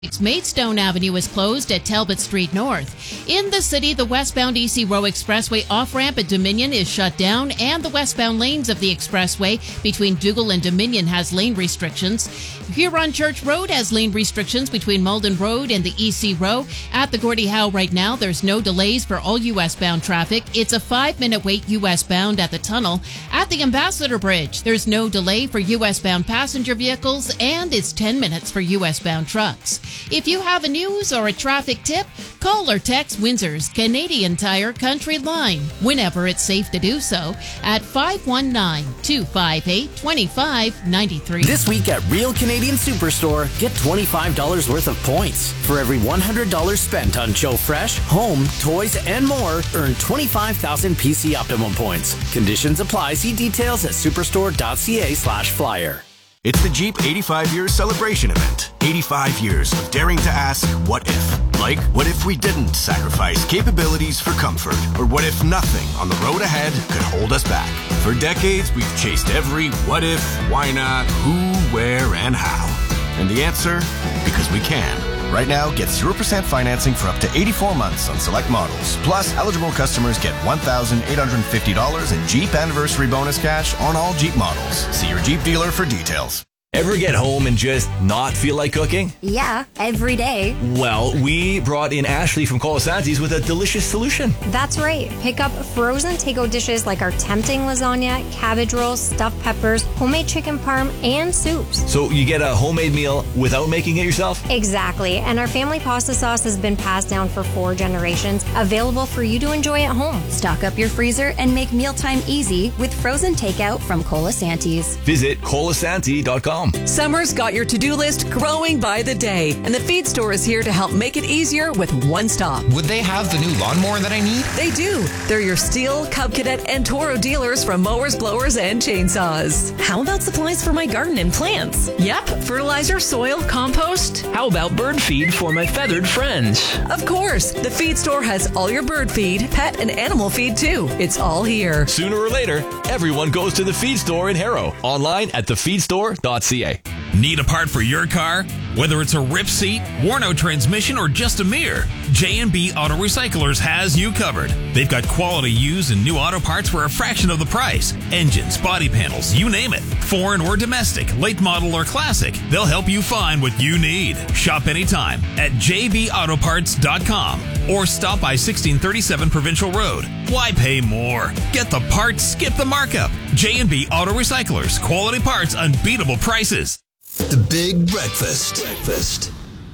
Maidstone Avenue is closed at Talbot Street North. In the city, the westbound EC Row Expressway off-ramp at Dominion is shut down, and the westbound lanes of the expressway between Dougal and Dominion has lane restrictions. Huron Church Road has lane restrictions between Malden Road and the EC Row. At the Gordie Howe right now, there's no delays for all U.S.-bound traffic. It's a 5-minute wait U.S.-bound at the tunnel. At the Ambassador Bridge, there's no delay for U.S.-bound passenger vehicles, and it's 10 minutes for U.S.-bound trucks. If you have a news or a traffic tip, call or text Windsor's Canadian Tire Country Line, whenever it's safe to do so, at 519-258-2593. This week at Real Canadian Superstore, get $25 worth of points. For every $100 spent on Joe Fresh, home, toys, and more, earn 25,000 PC Optimum points. Conditions apply. See details at superstore.ca/flyer. It's the Jeep 85 Years Celebration Event. 85 years of daring to ask, what if? Like, what if we didn't sacrifice capabilities for comfort? Or what if nothing on the road ahead could hold us back? For decades, we've chased every what if, why not, who, where, and how. And the answer? Because we can. Right now, get 0% financing for up to 84 months on select models. Plus, eligible customers get $1,850 in Jeep Anniversary Bonus cash on all Jeep models. See your Jeep dealer for details. Ever get home and just not feel like cooking? Yeah, every day. Well, we brought in Ashley from Colasanti's with a delicious solution. That's right. Pick up frozen takeout dishes like our tempting lasagna, cabbage rolls, stuffed peppers, homemade chicken parm, and soups. So you get a homemade meal without making it yourself? Exactly. And our family pasta sauce has been passed down for 4 generations, available for you to enjoy at home. Stock up your freezer and make mealtime easy with frozen takeout from Colasanti's. Visit colasanti.com. Summer's got your to-do list growing by the day, and the Feed Store is here to help make it easier with one stop. Would they have the new lawnmower that I need? They do. They're your Steel, Cub Cadet, and Toro dealers from mowers, blowers, and chainsaws. How about supplies for my garden and plants? Yep, fertilizer, soil, compost. How about bird feed for my feathered friends? Of course, the Feed Store has all your bird feed, pet, and animal feed too. It's all here. Sooner or later, everyone goes to the Feed Store in Harrow. Online at thefeedstore.ca. Need a part for your car? Whether it's a rip seat, worn out transmission, or just a mirror, J&B Auto Recyclers has you covered. They've got quality used and new auto parts for a fraction of the price. Engines, body panels, you name it. Foreign or domestic, late model or classic, they'll help you find what you need. Shop anytime at jbautoparts.com or stop by 1637 Provincial Road. Why pay more? Get the parts, skip the markup. J&B Auto Recyclers, quality parts, unbeatable prices. The Big Breakfast.